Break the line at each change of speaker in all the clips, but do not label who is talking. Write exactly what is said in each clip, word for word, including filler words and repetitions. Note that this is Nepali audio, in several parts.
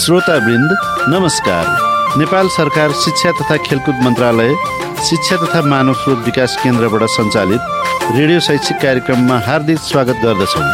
श्रोतावृन्द नमस्कार। नेपाल सरकार शिक्षा तथा खेलकुद मन्त्रालय, शिक्षा तथा मानव स्रोत विकास केन्द्रबाट सञ्चालित रेडियो शैक्षिक कार्यक्रममा हार्दिक स्वागत गर्दछौँ।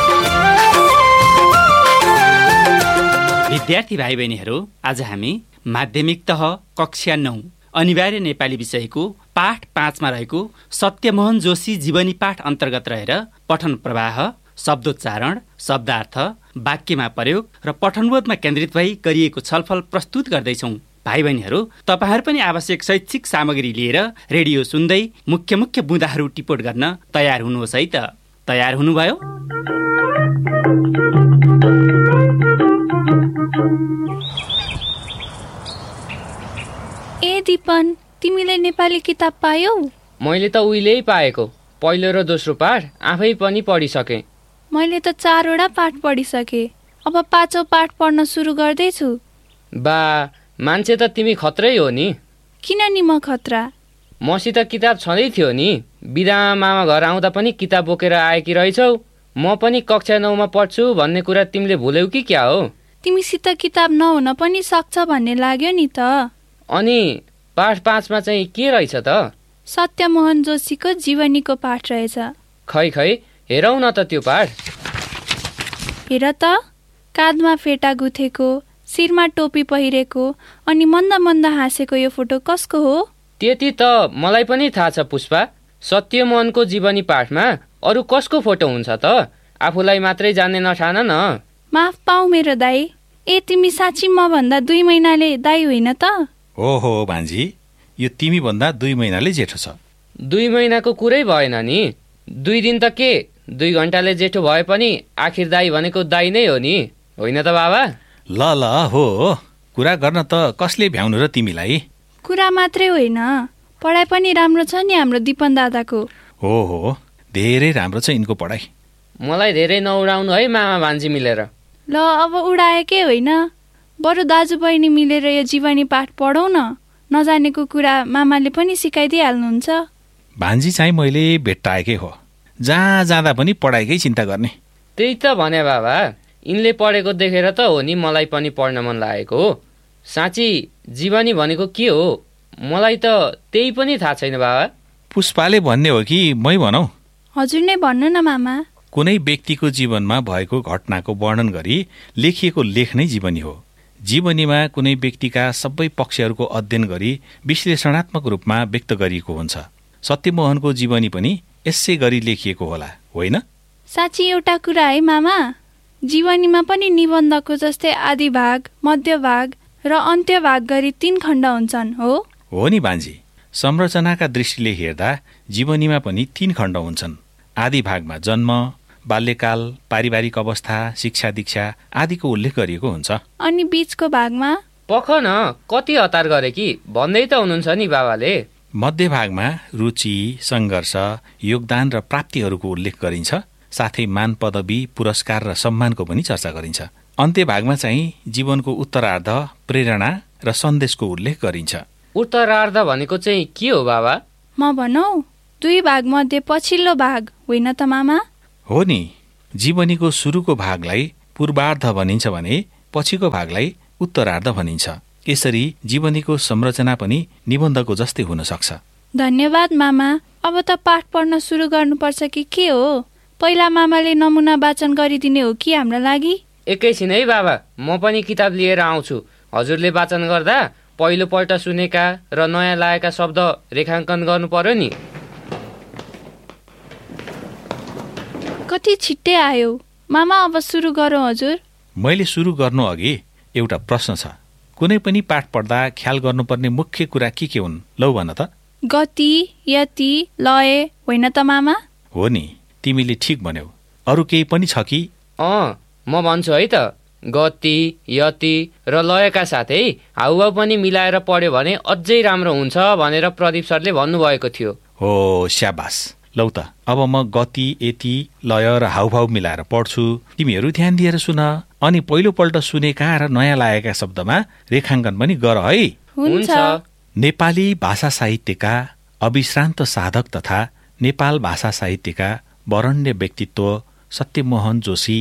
विद्यार्थी भाइ बहिनीहरू, आज हामी माध्यमिक तह कक्षा नौ अनिवार्य नेपाली विषयको पाठ पाँचमा रहेको सत्यमोहन जोशी जीवनी पाठ अन्तर्गत रहेर पठन प्रवाह, शब्दोच्चारण, शब्दार्थ, वाक्यमा प्रयोग र पठनबोधमा केन्द्रित भई गरिएको छलफल प्रस्तुत गर्दैछौँ। भाइ बहिनीहरू, तपाईहरू पनि आवश्यक शैक्षिक सामग्री लिएर रेडियो सुन्दै मुख्य मुख्य बुँदाहरू टिपोट गर्न तयार हुनुहोस् है त। तयार हुनुभयो?
ए दिपन, तिमीले नेपाली किताब पायौ?
मैले त उहिल्यै पाएको। पहिलो र दोस्रो पाठ आफै पनि पढिसकेँ।
मैले त चारवटा पाठ पढिसकेँ। अब पाँचौँ पाठ पढ्न सुरु गर्दैछु।
बा, मान्छे त तिमी खत्रै हो नि।
किन नि म खतरा?
मसित किताब छँदै थियो नि। बिदामा मामा घर आउँदा पनि किताब बोकेर आएकी रहेछौ। म पनि कक्षा नौमा पढ्छु भन्ने कुरा तिमीले भुल्यौ कि क्या हो?
तिमीसित किताब नहुन पनि सक्छ भन्ने लाग्यो नि त।
अनि पाठ पाँचमा चाहिँ के रहेछ त?
सत्यमोहन जोशीको जीवनीको पाठ रहेछ।
खै खै हेरौ न त त्यो पाठ।
हेर त, काँधमा फेटा गुथेको, शिरमा टोपी पहिरेको अनि मन्द मन्द हाँसेको यो फोटो कसको हो?
त्यति त मलाई पनि थाहा छ पुष्पा। सत्यमोहनको जीवनी पाठमा अरू कसको फोटो हुन्छ त? आफूलाई मात्रै जान्ने नठान न।
माफ पाऊ मेरो दाई। ए, तिमी साँच्ची म भन्दा दुई महिनाले दाई होइन त?
हो हो भान्जी, यो तिमी भन्दा दुई महिनाले जेठो छ।
दुई महिनाको कुरै भएन नि। दुई दिन त के, दुई घन्टाले जेठो भए पनि आखिर दाई भनेको दाई नै हो नि, होइन त बाबा?
ल ल हो, कुरा गर्न त कसले भ्याउनु र तिमीलाई?
कुरा मात्रै होइन, पढाइ पनि राम्रो छ नि हाम्रो दिपन दादाको।
हो हो, धेरै राम्रो छ यिनको पढाइ।
मलाई धेरै नउडाउनु है मामा भान्जी मिलेर।
ल अब उडाएकै होइन, बरु दाजु बहिनी मिलेर यो जीवनी पाठ पढौँ न। नजानेको कुरा मामाले पनि सिकाइदिइहाल्नुहुन्छ।
भान्जी चाहिँ मैले भेट्टाएकै हो, जहाँ जाँदा पनि पढाइकै चिन्ता गर्ने।
त्यही त भने बाबा, यिनले पढेको देखेर त हो नि मलाई पनि पढ्न मन लागेको हो। साँच्ची जीवनी भनेको के हो मलाई त त्यही पनि थाहा छैन बाबा।
पुष्पाले भन्ने हो कि मै भनौ?
हजुर नै भन्नु न मामा।
कुनै व्यक्तिको जीवनमा भएको घटनाको वर्णन गरी लेखिएको लेख नै जीवनी हो। जीवनीमा कुनै व्यक्तिका सबै पक्षहरूको अध्ययन गरी विश्लेषणात्मक रूपमा व्यक्त गरिएको हुन्छ। सत्यमोहनको जीवनी पनि यसै गरी लेखिएको होला, होइन?
साँच्ची एउटा कुरा है मामा, जीवनीमा पनि निबन्धको जस्तै आदि भाग, मध्य भाग र अन्त्य भाग गरी तीन खण्ड हुन्छन्, हो?
हो नि भान्जी, संरचनाका दृष्टिले हेर्दा जीवनीमा पनि तीन खण्ड हुन्छन्। आदि भागमा जन्म, बाल्यकाल, पारिवारिक अवस्था, शिक्षा दीक्षा आदिको उल्लेख गरिएको हुन्छ।
अनि बीचको भागमा?
पख न, कति हतार गरे कि भन्दै त हुनुहुन्छ नि बाबाले।
मध्य भागमा रुचि, सङ्घर्ष, योगदान र प्राप्तिहरूको उल्लेख गरिन्छ। साथै मान पदवी, पुरस्कार र सम्मानको पनि चर्चा गरिन्छ। अन्त्य भागमा चाहिँ जीवनको उत्तरार्ध, प्रेरणा र सन्देशको उल्लेख गरिन्छ।
उत्तरार्ध भनेको चाहिँ के हो बाबा?
म भनौ, दुई भाग मध्ये पछिल्लो भाग होइन त मामा?
हो नि, जीवनीको सुरुको भागलाई पूर्वार्ध भनिन्छ भने पछिको भागलाई उत्तरार्ध भनिन्छ। यसरी जीवनीको संरचना पनि निबन्धको जस्तै हुन सक्छ।
धन्यवाद मामा। अब त पाठ पढ्न सुरु गर्नुपर्छ कि के हो? पहिला मामाले नमुना वाचन गरिदिने हो कि हाम्रो लागि?
एकैछिन है बाबा, म पनि किताब लिएर आउँछु। हजुरले वाचन गर्दा पहिलोपल्ट सुनेका र नयाँ लागेका शब्द रेखाङ्कन गर्नु पर्यो नि।
कति छिट्टै आयो मामा। अब सुरु गरौँ हजुर।
मैले सुरु गर्नु अघि एउटा प्रश्न छ। कुनै पनि पाठ पढ्दा ख्याल गर्नुपर्ने मुख्य कुरा के के हुन्? लौ भन त।
गति, यति, लय होइन त मामा?
हो नि, तिमीले ठिक भन्यौ। अरू केही पनि छ कि?
अँ, म भन्छु है त। गति, यति र लयका साथै हाउभाउ पनि मिलाएर पढ्यो भने अझै राम्रो हुन्छ भनेर प्रदीप सरले भन्नुभएको थियो।
हो, स्याबास। लौ त, अब म गति, यति, लय र हाउभाउ मिलाएर पढ्छु। तिमीहरू ध्यान दिएर सुन, अनि पहिलोपल्ट सुनेका र नयाँ लागेका शब्दमा रेखाङ्कन पनि गर है।
हुन्छ।
नेपाली भाषा साहित्यका अविश्रान्त साधक तथा नेपाल भाषा साहित्यका वरण्य व्यक्तित्व सत्यमोहन जोशी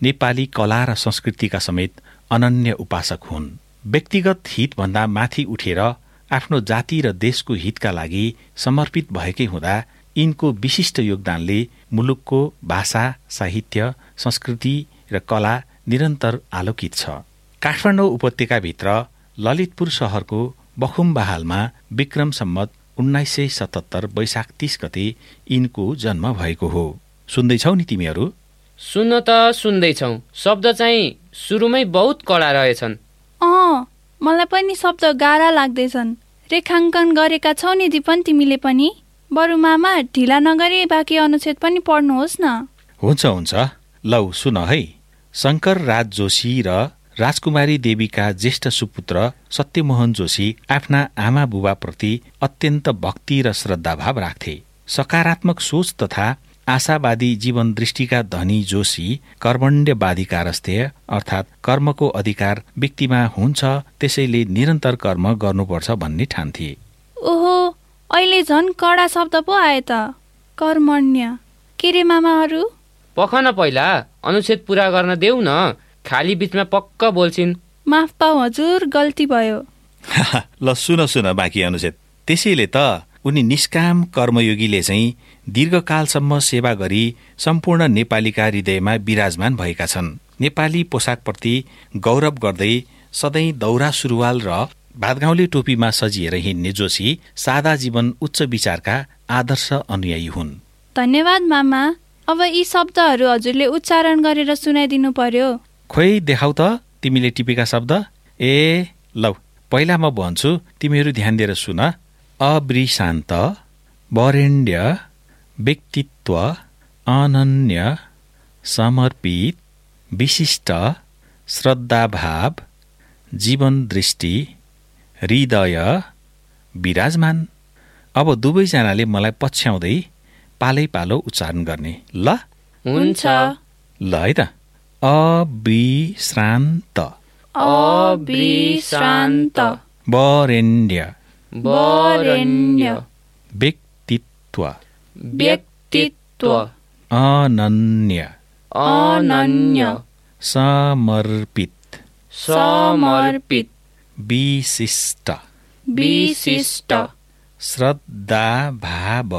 नेपाली कला र संस्कृतिका समेत अनन्य उपासक हुन्। व्यक्तिगत हितभन्दा माथि उठेर आफ्नो जाति र देशको हितका लागि समर्पित भएकै हुँदा यिनको विशिष्ट योगदानले मुलुकको भाषा, साहित्य, संस्कृति र कला निरन्तर आलोकित छ। काठमाडौँ उपत्यकाभित्र ललितपुर शहरको बखुम्बाहालमा विक्रम सम्मत उन्नाइस सय सतहत्तर वैशाख तीस गते यिनको जन्म भएको हो। सुन्दैछौ नि तिमीहरू?
सुन्न त सुन्दैछौ, शब्द चाहिँ सुरुमै बहुत कडा रहेछन्।
अँ, मलाई पनि शब्द गाह्रा लाग्दैछन्। रेखाङ्कन गरेका छौ नि दिपन तिमीले पनि? बरु मामा ढिला नगरी बाँकी अनुच्छेद पनि पढ्नुहोस् न।
हुन्छ हुन्छ, लौ सुन है। शङ्कर राज जोशी र राजकुमारी देवीका ज्येष्ठ सुपुत्र सत्यमोहन जोशी आफ्ना आमा बुबाप्रति अत्यन्त भक्ति र श्रद्धाभाव राख्थे। सकारात्मक सोच तथा आशावादी जीवन दृष्टिका धनी जोशी कर्मण्यवादिका रस्थे, अर्थात् कर्मको अधिकार व्यक्तिमा हुन्छ, त्यसैले निरन्तर कर्म गर्नुपर्छ भन्ने ठान्थे।
ओहो, अहिले झन् कडा शब्द पो आए त। कर्मण्य के रे मामाहरू?
पखन पहिला अनुच्छेद पूरा गर्न देऊ न, खाली बीचमा पक्क बोल्छिन्।
माफ पाऊ हजुर, गल्ती भयो।
ल सुन सुन बाँकी अनुच्छेद। त्यसैले त उनी निष्काम कर्मयोगीले चाहिँ दीर्घकालसम्म सेवा गरी सम्पूर्ण नेपालीका हृदयमा विराजमान भएका छन्। नेपाली पोसाकप्रति गौरव गर्दै सधैँ दौरा सुरुवाल र भातगाउँले टोपीमा सजिएर हिँड्ने जोशी सादा जीवन उच्च विचारका आदर्श अनुयायी हुन्।
धन्यवाद मामा। अब यी शब्दहरू हजुरले उच्चारण गरेर सुनाइदिनु पर्यो।
खोइ देखाउ त तिमीले टिपेका शब्द। ए लौ, पहिला म भन्छु, तिमीहरू ध्यान दिएर सुन। अब्रिशान्त, वरेण्य, व्यक्तित्व, अनन्य, समर्पित, विशिष्ट, श्रद्धाभाव, जीवन दृष्टि, हृदय, विराजमान। अब दुवैजनाले मलाई पछ्याउँदै पालै पालो उच्चारण गर्ने। ल
हुन्छ।
ल है त। अविश्रान्त,
अविश्रान्त,
वरेण्य,
वरेण्य,
व्यक्तित्व,
व्यक्तित्व,
अनन्य,
अनन्य,
समर्पित,
समर्पित,
विशिष्ट,
विशिष्ट,
श्रद्धाभाव,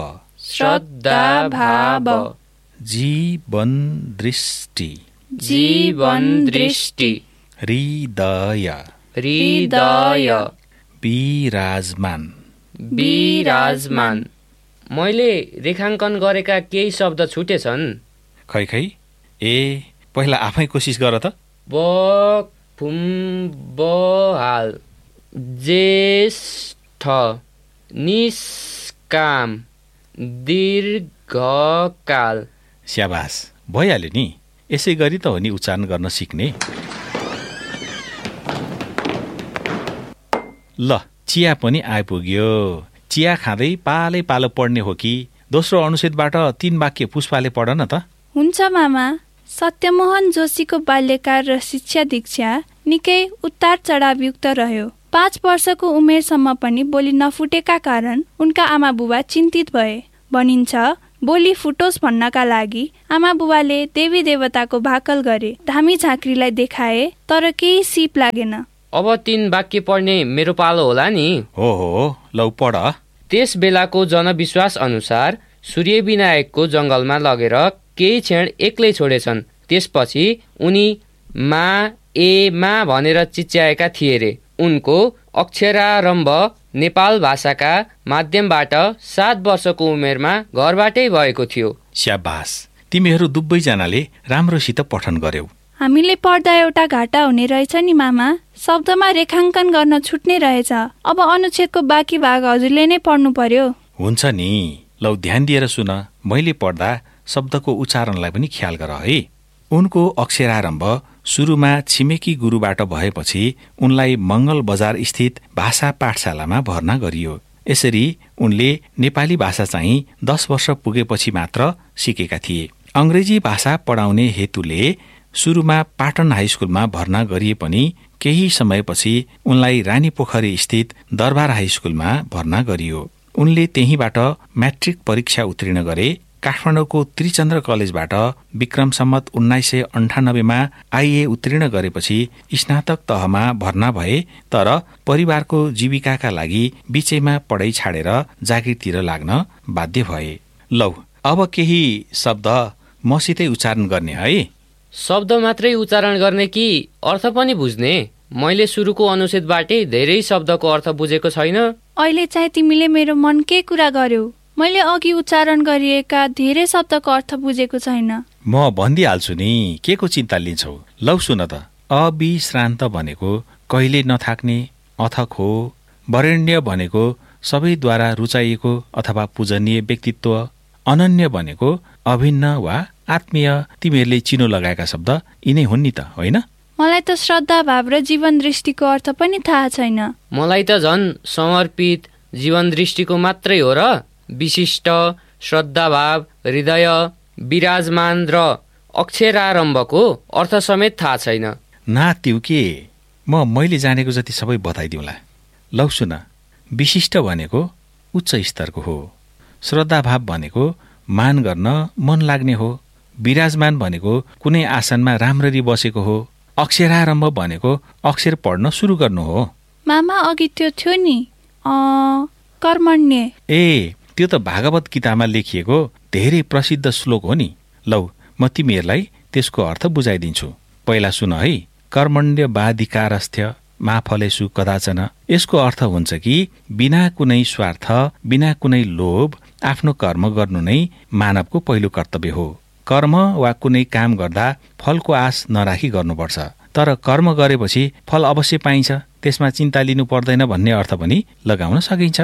श्रद्धाभाव,
जीवन दृष्टि,
जीवन दृष्टि,
हृदय,
हृदय,
विराजमान,
विराजमान। मैले रेखाङ्कन गरेका केही शब्द छुटेछन्।
खै खै, ए पहिला आफै कोसिस गर त।
बखुम्बाहाल, ज्येष्ठ, निष्काम, दीर्घकाल।
स्याबास, भइहाल्यो नि। यसै गरी त हो नि उच्चारण गर्न सिक्ने। ल चिया पनि आइपुग्यो। चिया खाँदै पालै पालो पढ्ने हो कि दोस्रो अनुच्छेदबाट तीन वाक्य पुष्पाले पढ न त।
हुन्छ मामा। सत्यमोहन जोशीको बाल्यकाल र शिक्षा दीक्षा निकै उतार चढावयुक्त रह्यो। पाँच वर्षको उमेरसम्म पनि बोली नफुटेका कारण उनका आमा बुबा चिन्तित भए। भनिन्छ बोली फुटोस् भन्नका लागि आमा बुबाले देवी देवताको भाकल गरे। धामी झाँक्रीलाई देखाए तर केही सिप लागेन।
अब तीन वाक्य पढ्ने मेरो पालो होला नि।
हो हो, लौ पढ।
त्यस बेलाको जनविश्वास अनुसार सूर्य विनायकको जंगलमा लगेर केही क्षण एक्लै छोडेछन्। त्यसपछि उनी मा ए मा भनेर चिच्याएका थिए रे। उनको अक्षरारम्भ नेपाल भाषाका माध्यमबाट सात वर्षको उमेरमा घरबाटै भएको थियो।
स्याबास, तिमीहरू दुवैजनाले राम्रोसित पठन गर्यौ।
हामीले पढ्दा एउटा घाटा हुने रहेछ नि मामा। शब्दमा रेखाङ्कन गर्न छुट्ने रहेछ। अब अनुच्छेदको बाँकी भाग हजुरले नै पढ्नु पर्यो।
हुन्छ नि, लौ ध्यान दिएर सुन। मैले पढ्दा शब्दको उच्चारणलाई पनि ख्याल गर है। उनको अक्षरारम्भ सुरुमा छिमेकी गुरुबाट भएपछि उनलाई मङ्गल बजार स्थित भाषा पाठशालामा भर्ना गरियो। यसरी उनले नेपाली भाषा चाहिँ दस वर्ष पुगेपछि मात्र सिकेका थिए। अंग्रेजी भाषा पढाउने हेतुले सुरुमा पाटन हाई स्कुलमा भर्ना गरिए पनि केही समयपछि उनलाई रानीपोखरी स्थित दरबार हाई स्कुलमा भर्ना गरियो। उनले त्यहीँबाट म्याट्रिक परीक्षा उत्तीर्ण गरे। काठमाडौँको त्रिचन्द्र कलेजबाट विक्रम सम्मत उन्नाइस सय अन्ठानब्बेमा आइए उत्तीर्ण गरेपछि स्नातक तहमा भर्ना भए, तर परिवारको जीविकाका लागि बीचैमा पढाइ छाडेर जागिरतिर लाग्न बाध्य भए। लौ, अब केही शब्द मसितै उच्चारण गर्ने है।
शब्द मात्रै उच्चारण गर्ने कि अर्थ पनि बुझ्ने? मैले सुरुको अनुच्छेदबाटै धेरै शब्दको अर्थ बुझेको छैन।
अहिले चाहिँ तिमीले मेरो मनकै कुरा गर्यौ। मैले अघि उच्चारण गरिएका धेरै शब्दको अर्थ बुझेको छैन।
म भनिदिइहाल्छु नि, के को चिन्ता लिन्छौ। लौ सुन त, अविश्रान्त भनेको कहिले नथाक्ने अथक हो। वरेण्य भनेको सबैद्वारा रुचाइएको अथवा पूजनीय व्यक्तित्व। अनन्य भनेको अभिन्न वा आत्मीय। तिमीहरूले चिनो लगाएका शब्द यिनै हुन् नि त, होइन?
मलाई त श्रद्धा भाव र जीवन दृष्टिको अर्थ पनि थाहा छैन।
मलाई त झन् समर्पित जीवन दृष्टिको मात्रै हो र। विशिष्ट, श्रद्धाभाव, हृदय, विराजमान र अक्षरारम्भको अर्थ समेत थाहा छैन।
नात्यौ के, म मैले जानेको जति सबै बताइदिउँला। लौ सुन, विशिष्ट भनेको उच्च स्तरको हो। श्रद्धाभाव भनेको मान गर्न मन लाग्ने हो। विराजमान भनेको कुनै आसनमा राम्ररी बसेको हो। अक्षरारम्भ भनेको अक्षर पढ्न सुरु गर्नु हो।
मामा, अघि त्यो थियो नि कर्मण्य।
ए, त्यो त भागवत गीतामा लेखिएको धेरै प्रसिद्ध श्लोक हो नि। लौ, म तिमीहरूलाई त्यसको अर्थ बुझाइदिन्छु। पहिला सुन है। कर्मण्य बाधिकारस्थ्य मा फलेषु कदाचन। यसको अर्थ हुन्छ कि बिना कुनै स्वार्थ, बिना कुनै लोभ आफ्नो कर्म गर्नु नै मानवको पहिलो कर्तव्य हो। कर्म वा कुनै काम गर्दा फलको आश नराखी गर्नुपर्छ, तर कर्म गरेपछि फल अवश्य पाइन्छ, त्यसमा चिन्ता लिनु पर्दैन भन्ने अर्थ पनि लगाउन सकिन्छ।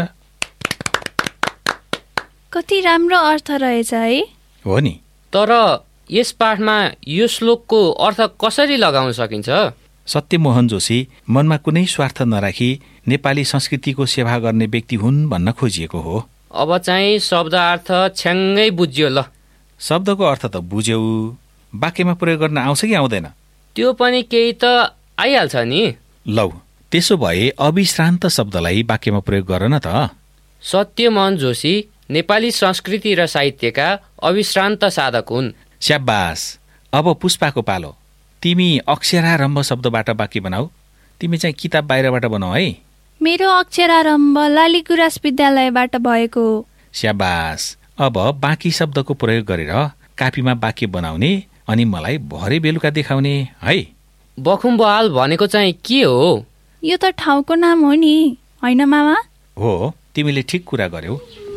कति राम्रो अर्थ रहेछ है।
हो नि।
तर यस पाठमा यो श्लोकको अर्थ कसरी लगाउन सकिन्छ?
सत्यमोहन जोशी मनमा कुनै स्वार्थ नराखी नेपाली संस्कृतिको सेवा गर्ने व्यक्ति हुन् भन्न खोजिएको हो।
अब चाहिँ शब्द अर्थ छ्याङ्गै बुझ्यो। ल,
शब्दको अर्थ त बुझ्यौ, वाक्यमा प्रयोग गर्न आउँछ कि आउँदैन?
त्यो पनि केही त आइहाल्छ नि।
लौ, त्यसो भए अविश्रान्त शब्दलाई वाक्यमा प्रयोग गर न त।
सत्यमोहन जोशी नेपाली संस्कृति र साहित्यका अविश्रान्त साधक हुन्।
स्याबास। अब पुष्पाको पालो। तिमी अक्षरारम्भ शब्दबाट वाक्य बनाऊ। तिमी चाहिँ किताब बाहिरबाट बनाऊ है।
मेरो अक्षरारम्भ लालीगुराँस विद्यालयबाट भएको हो।
स्याबास। अब बाँकी शब्दको प्रयोग गरेर कापीमा वाक्य बनाउने अनि मलाई भरे बेलुका देखाउने है।
बखुम्बहाल भनेको चाहिँ के हो?
यो त ठाउँको नाम हो नि, होइन मामा?
हो, तिमीले ठिक कुरा गर्यौ।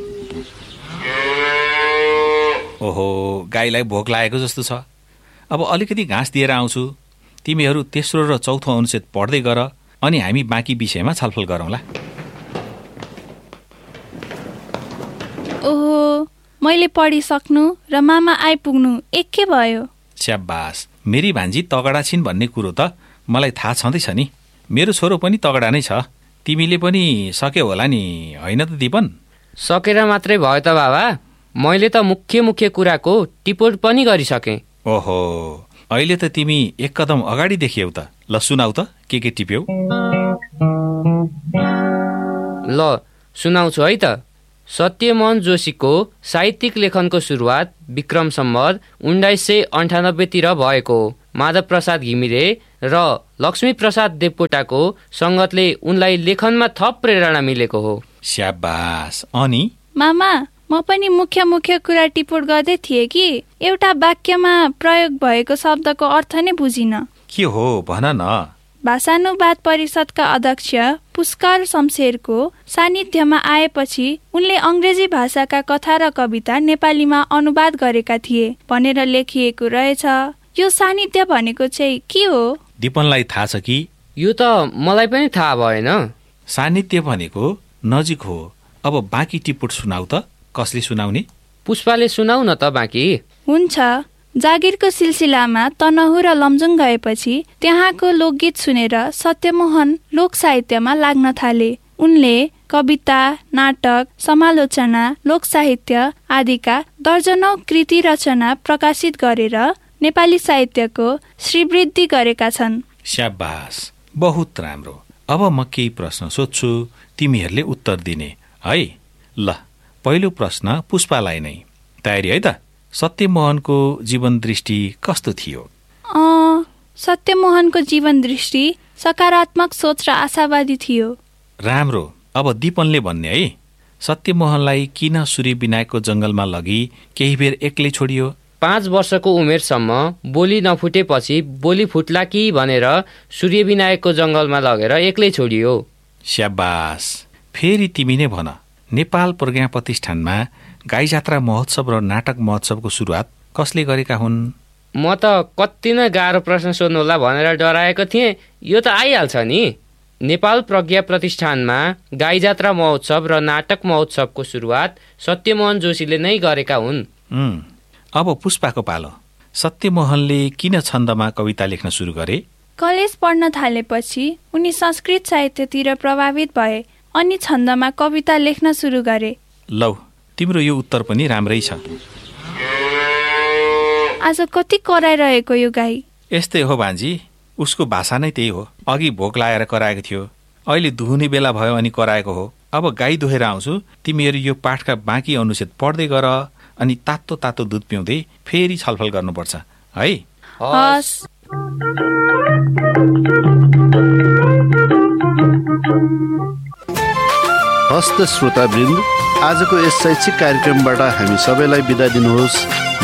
ओहो, गाईलाई भोक लागेको जस्तो छ। अब अलिकति घाँस दिएर आउँछु। तिमीहरू तेस्रो र चौथो अनुच्छेद पढ्दै गर, अनि हामी बाँकी विषयमा छलफल गरौँला।
ओहो, मैले पढिसक्नु र मामा आइपुग्नु एकै भयो।
स्याबास। मेरी भान्जी तगडा छिन् भन्ने कुरो त मलाई थाहा छँदैछ नि। मेरो छोरो पनि तगडा नै छ। तिमीले पनि सक्यौ होला नि, होइन त दिपन?
सकेर मात्रै भयो त बाबा। मैले त मुख्य मुख्य कुराको टिपोट पनि गरिसकेँ।
ओहो, अहिले त तिमी एक कदम अगाडि देखियौ त। ल सुनाउ त, के के टिप्यौ?
ल सुनाउँछु है त। सत्यमोहन जोशीको साहित्यिक लेखनको सुरुवात विक्रम सम्वत उन्नाइस सय अन्ठानब्बेतिर भएको हो। माधव प्रसाद घिमिरे र लक्ष्मी प्रसाद देवकोटाको सङ्गतले उनलाई लेखनमा थप प्रेरणा मिलेको हो।
स्याबास। अनि
मामा, म पनि मुख्य मुख्य कुरा टिपोट गर्दै थिएँ कि एउटा वाक्यमा प्रयोग भएको शब्दको अर्थ नै बुझिन।
के हो भन न।
भाषानुवाद परिषदका अध्यक्ष पुष्कर शमशेरको सान्निध्यमा आएपछि उनले अङ्ग्रेजी भाषाका कथा र कविता नेपालीमा अनुवाद गरेका थिए भनेर लेखिएको रहेछ। यो सान्निध्य भनेको चाहिँ के हो?
दिपनलाई थाहा छ कि?
यो त मलाई पनि थाहा भएन।
सान्निध्य भनेको नजिक हो। अब बाँकी टिपुट सुनाउ त। कसले सुनाउने?
पुष्पाले सुनाउ न त बाँकी।
हुन्छ। जागिरको सिलसिलामा तनहु र लमजुङ गएपछि त्यहाँको लोकगीत सुनेर सत्यमोहन लोक साहित्यमा लाग्न थाले। उनले कविता, नाटक, समालोचना, लोक साहित्य आदिका दर्जनौं कृति रचना प्रकाशित गरेर नेपाली साहित्यको श्रीवृद्धि गरेका छन्।
स्याबास, बहुत राम्रो। अब म केही प्रश्न सोध्छु, तिमीहरूले उत्तर दिने है। ल, पहिलो प्रश्न पुष्पालाई नै। तयारी है त। सत्यमोहनको जीवन दृष्टि कस्तो थियो?
अँ सत्यमोहनको जीवन दृष्टि सकारात्मक सोच र आशावादी थियो।
राम्रो। अब दिपनले भन्ने है, सत्यमोहनलाई किन सूर्य विनायकको जङ्गलमा लगी केही बेर एक्लै छोडियो?
पाँच वर्षको उमेरसम्म बोली नफुटेपछि बोली फुट्ला कि भनेर सूर्य विनायकको जङ्गलमा लगेर एक्लै छोडियो।
स्याबास। फेरि तिमी नै भन, नेपाल प्रज्ञा प्रतिष्ठानमा गाई जात्रा महोत्सव र नाटक महोत्सवको सुरुवात कसले गरेका हुन्?
म त कति नै गाह्रो प्रश्न सोध्नुहोला भनेर डराएको थिएँ। यो त आइहाल्छ नि। नेपाल प्रज्ञा प्रतिष्ठानमा गाई जात्रा महोत्सव र नाटक महोत्सवको सुरुवात सत्यमोहन जोशीले नै गरेका हुन्।
उम्, अब पुष्पाको पालो। सत्यमोहनले किन छन्दमा कविता लेख्न सुरु गरे?
कलेज पढ्न थालेपछि उनी संस्कृत साहित्यतिर प्रभावित भए अनि छन्दमा कविता लेख्न सुरु गरे।
लौ, तिम्रो यो उत्तर पनि राम्रै छ।
आज कति कराइरहेको यो गाई?
यस्तै हो भान्जी, उसको भाषा नै त्यही हो। अघि भोक लागेर कराएको थियो, अहिले दुहुने बेला भयो अनि कराएको हो। अब गाई दुहेर आउँछु, तिमीहरू यो पाठका बाँकी अनुच्छेद पढ्दै गर अनि तातो तातो दुध पिउँदै फेरि छलफल गर्नुपर्छ है।
हस्।
हस्त श्रोतावृन्द, आजको यस शैक्षिक कार्यक्रमबाट हामी सबैलाई बिदा दिनुहोस्।